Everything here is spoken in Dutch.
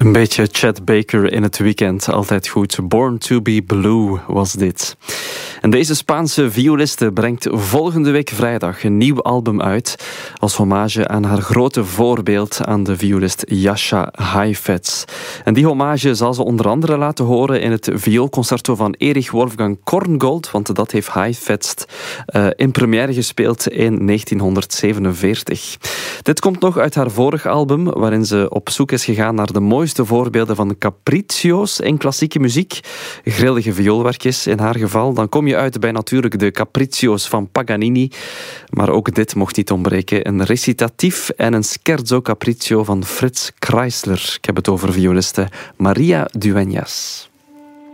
Een beetje Chet Baker in het weekend, altijd goed. Born to be Blue was dit. En deze Spaanse violiste brengt volgende week vrijdag een nieuw album uit als hommage aan haar grote voorbeeld, aan de violist Jascha Heifetz. En die hommage zal ze onder andere laten horen in het vioolconcerto van Erich Wolfgang Korngold, want dat heeft Heifetz in première gespeeld in 1947. Dit komt nog uit haar vorig album, waarin ze op zoek is gegaan naar de mooiste voorbeelden van capriccio's in klassieke muziek. Grillige vioolwerkjes in haar geval. Dan kom je uit bij natuurlijk de capriccio's van Paganini. Maar ook dit mocht niet ontbreken. Een recitatief en een scherzo capriccio van Fritz Kreisler. Ik heb het over violiste Maria Dueñas.